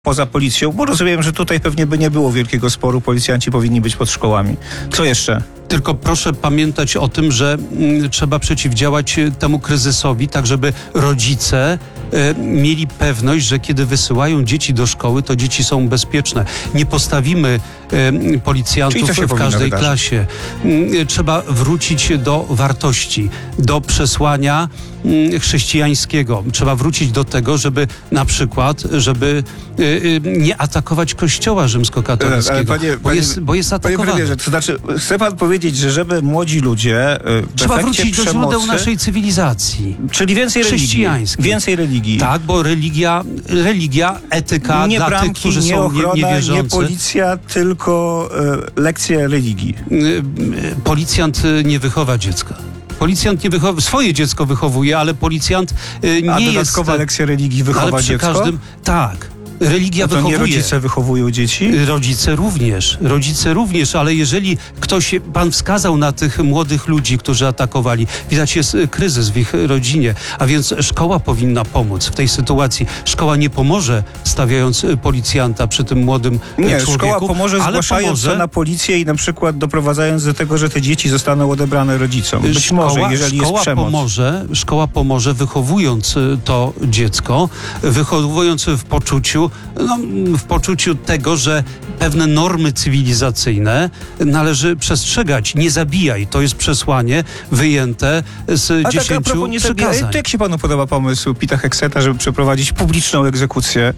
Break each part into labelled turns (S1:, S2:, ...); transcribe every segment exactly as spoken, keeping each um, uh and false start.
S1: poza policją, bo rozumiem, że tutaj pewnie by nie było wielkiego sporu, policjanci powinni być pod szkołami. Co jeszcze?
S2: Tylko proszę pamiętać o tym, że mm, trzeba przeciwdziałać temu kryzysowi, tak żeby rodzice e, mieli pewność, że kiedy wysyłają dzieci do szkoły, to dzieci są bezpieczne. Nie postawimy e, policjantów w każdej wydarzyć? klasie. E, trzeba wrócić do wartości, do przesłania e, chrześcijańskiego. Trzeba wrócić do tego, żeby na przykład, żeby e, e, nie atakować kościoła rzymskokatolickiego,
S1: panie,
S2: bo, jest, bo jest atakowany.
S1: Panie premierze, to znaczy, chce pan powiedzieć, że żeby młodzi ludzie w
S2: Trzeba wrócić
S1: przemocy,
S2: do źródeł naszej cywilizacji.
S1: Czyli więcej religii. Więcej religii.
S2: Tak, bo religia, religia, etyka
S1: nie
S2: dla
S1: bramki,
S2: tych, którzy
S1: nie
S2: są
S1: ochrona,
S2: niewierzący.
S1: Nie policja, tylko e, lekcje religii.
S2: Policjant nie wychowa dziecka. Policjant nie wychowa, swoje dziecko wychowuje, ale policjant nie
S1: A
S2: jest...
S1: A dodatkowa lekcja religii wychowa
S2: ale przy
S1: dziecko?
S2: Każdym, tak. Religia
S1: A to
S2: wychowuje.
S1: nie rodzice wychowują dzieci?
S2: Rodzice również. Rodzice również, ale jeżeli ktoś, pan wskazał na tych młodych ludzi, którzy atakowali, widać jest kryzys w ich rodzinie, a więc szkoła powinna pomóc w tej sytuacji. Szkoła nie pomoże, stawiając policjanta przy tym młodym
S1: nie,
S2: człowieku.
S1: Szkoła pomoże,
S2: ale
S1: zgłaszając
S2: pomoże,
S1: to na policję i na przykład doprowadzając do tego, że te dzieci zostaną odebrane rodzicom. Być
S2: szkoła,
S1: może, jeżeli
S2: szkoła
S1: jest przemoc.
S2: Pomoże, szkoła pomoże, wychowując to dziecko, wychowując w poczuciu, no, w poczuciu tego, że pewne normy cywilizacyjne należy przestrzegać. Nie zabijaj. To jest przesłanie wyjęte z
S1: A
S2: dziesięciu
S1: tak, a propos
S2: przykazań.
S1: To jak się panu podoba pomysł Pita Hegseta, żeby przeprowadzić publiczną egzekucję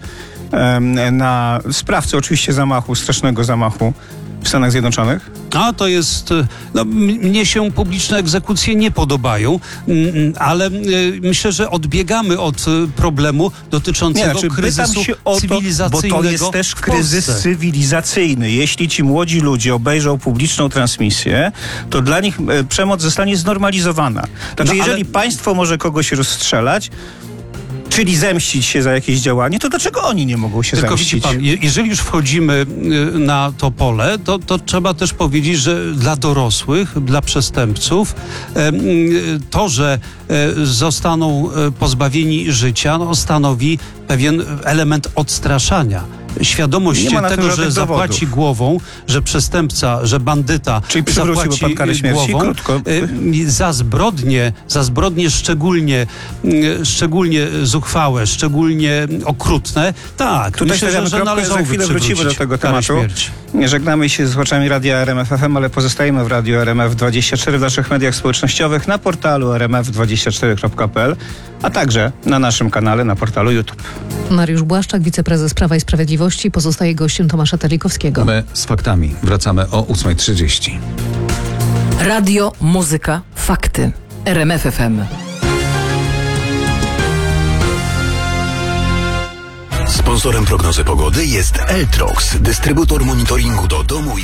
S1: um, na sprawcę oczywiście zamachu, strasznego zamachu w Stanach Zjednoczonych?
S2: A to jest, no, mnie się publiczne egzekucje nie podobają, ale myślę, że odbiegamy od problemu dotyczącego nie, znaczy, kryzysu
S1: się o to,
S2: cywilizacyjnego.
S1: Bo to jest też kryzys cywilizacyjny. Jeśli ci młodzi ludzie obejrzą publiczną transmisję, to dla nich przemoc zostanie znormalizowana. Znaczy, no, jeżeli ale... państwo może kogoś rozstrzelać, czyli zemścić się za jakieś działanie, to dlaczego oni nie mogą się
S2: Tylko
S1: zemścić?
S2: Pan, jeżeli już wchodzimy na to pole, to, to trzeba też powiedzieć, że dla dorosłych, dla przestępców to, że zostaną pozbawieni życia, no, stanowi pewien element odstraszania. Świadomość tego, że zapłaci dowodów. głową, że przestępca, że bandyta
S1: Czyli
S2: zapłaci
S1: pan karę śmierci?
S2: głową
S1: Krótko.
S2: za zbrodnie, za zbrodnie szczególnie, szczególnie zuchwałe, szczególnie okrutne. Tak,
S1: Tutaj
S2: myślę, że, że należałoby
S1: za chwilę wrócimy do tego tematu.
S2: Śmierci.
S1: Żegnamy się z słuchaczami Radia R M F F M, ale pozostajemy w Radiu R M F dwadzieścia cztery w naszych mediach społecznościowych, na portalu r m f dwadzieścia cztery kropka p l, a także na naszym kanale na portalu YouTube.
S3: Mariusz Błaszczak, wiceprezes Prawa i Sprawiedliwości, pozostaje gościem Tomasza Terlikowskiego.
S4: My z faktami wracamy o ósma trzydzieści.
S5: Radio, muzyka, fakty. R M F F M.
S6: Sponsorem prognozy pogody jest Eltrox, dystrybutor monitoringu do domu i